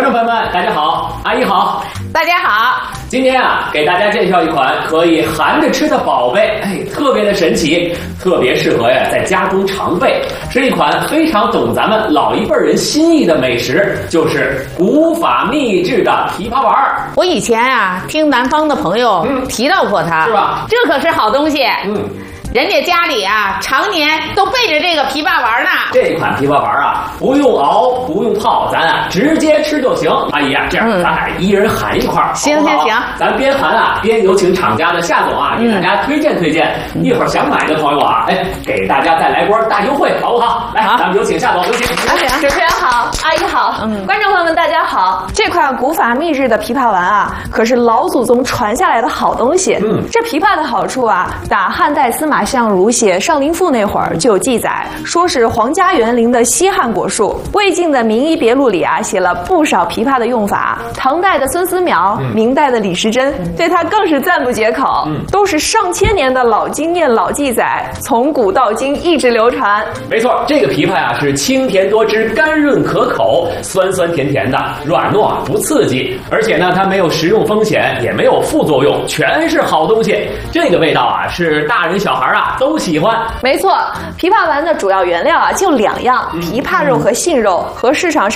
观众朋友们，大家好，阿姨好， 大家好。 今天啊，给大家介绍一款可以含着吃的宝贝，特别的神奇，特别适合呀在家中常备，是一款非常懂咱们老一辈人心意的美食，就是古法秘制的枇杷丸。 我以前啊听南方的朋友提到过它， 是吧？ 这可是好东西。人家家里啊，常年都备着这个枇杷丸呢。 这款枇杷丸啊，不用熬，不用泡，咱啊直接吃就行。阿姨啊，这样咱俩一人含一块， 行， 咱边含啊边有请厂家的夏总啊，给大家推荐推荐。一会儿想买的朋友啊，给大家再来波大优惠，好不好？来，咱们有请夏总，有请。 主持人好，阿姨好，观众朋友们大家好。这款古法秘制的枇杷丸啊，可是老祖宗传下来的好东西。这枇杷的好处啊，打汉代司马相如写《少林赋》那会儿就有记载，说是皇家园林的稀罕果树。魏晋的《名医别录》里啊，写了不少枇杷的用法。唐代的孙思邈，明代的李时珍，对它更是赞不绝口，都是上千年的老经验、老记载，从古到今一直流传。 没错，这个枇杷啊是清甜多汁、甘润可口、酸酸甜甜的，软糯不刺激，而且呢它没有食用风险，也没有副作用，全是好东西。这个味道啊是大人小孩啊都喜欢。 没错，枇杷丸的主要原料啊就2样，枇杷肉和杏肉，和市场上